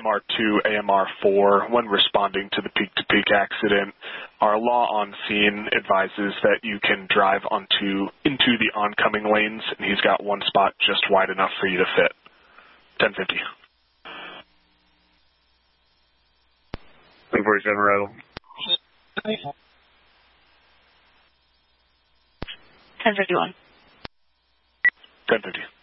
AMR2, AMR4, when responding to the peak-to-peak accident, our law on scene advises that you can drive into the oncoming lanes, and he's got one spot just wide enough for you to fit. 1050. 1047 rattle. 1051. 1050.